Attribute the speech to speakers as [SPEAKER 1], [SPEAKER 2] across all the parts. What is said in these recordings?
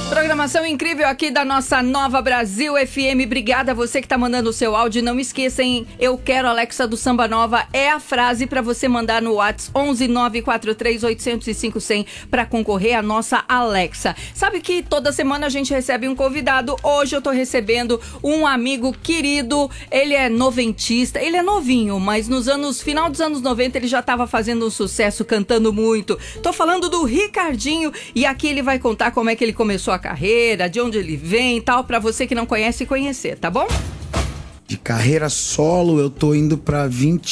[SPEAKER 1] Programação incrível aqui da nossa Nova Brasil FM. Obrigada a você que tá mandando o seu áudio. Não esqueça, hein? Eu quero Alexa do Samba Nova. É a frase para você mandar no WhatsApp 11943-805-100 para concorrer à nossa Alexa. Sabe que toda semana a gente recebe um convidado. Hoje eu tô recebendo um amigo querido. Ele é noventista. Ele é novinho, mas final dos anos 90 ele já tava fazendo um sucesso, cantando muito. Tô falando do Ricardinho e aqui ele vai contar como é que ele começou a carreira, de onde ele vem e tal, pra você que não conhece conhecer, tá bom?
[SPEAKER 2] De carreira solo, eu tô indo pra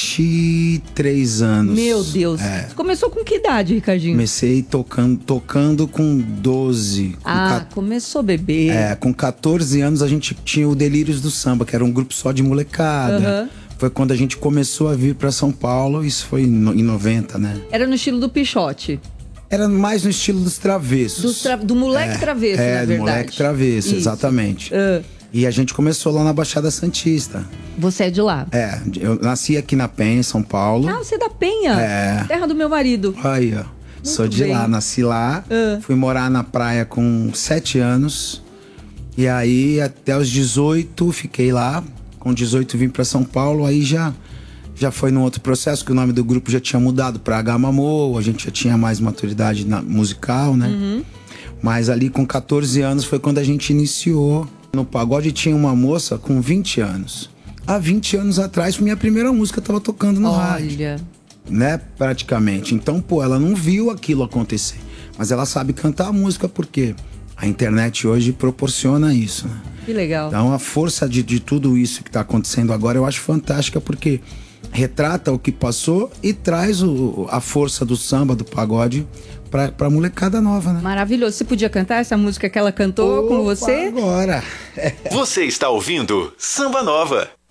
[SPEAKER 2] 23 anos.
[SPEAKER 1] Meu Deus. Você começou com que idade, Ricardinho?
[SPEAKER 2] Comecei tocando com 12.
[SPEAKER 1] Começou bebê.
[SPEAKER 2] Com 14 anos a gente tinha o Delírios do Samba, que era um grupo só de molecada. Foi quando a gente começou a vir pra São Paulo, isso foi em 90, né?
[SPEAKER 1] Era no estilo do Pichote.
[SPEAKER 2] Era mais no estilo dos travessos.
[SPEAKER 1] Do moleque travesso, na verdade.
[SPEAKER 2] Do moleque travesso, isso. Exatamente. E a gente começou lá na Baixada Santista.
[SPEAKER 1] Você é de lá?
[SPEAKER 2] Eu nasci aqui na Penha, São Paulo.
[SPEAKER 1] Ah, você é da Penha? Terra do meu marido.
[SPEAKER 2] Aí, ó. Sou de lá, nasci lá. Fui morar na praia com 7 anos. E aí, até os 18, fiquei lá. Com 18 vim pra São Paulo, aí já foi num outro processo, que o nome do grupo já tinha mudado pra H-Mamô, a gente já tinha mais maturidade musical, né? Mas ali com 14 anos foi quando a gente iniciou. No pagode tinha uma moça com 20 anos. Há 20 anos atrás, minha primeira música tava tocando no rádio. Né? Praticamente. Então, ela não viu aquilo acontecer. Mas ela sabe cantar a música porque a internet hoje proporciona isso, né?
[SPEAKER 1] Que legal.
[SPEAKER 2] Então a força de tudo isso que tá acontecendo agora eu acho fantástica, porque retrata o que passou e traz a força do samba, do pagode pra molecada nova, né?
[SPEAKER 1] Maravilhoso. Você podia cantar essa música que ela cantou com você?
[SPEAKER 2] Agora.
[SPEAKER 3] Você está ouvindo Samba Nova.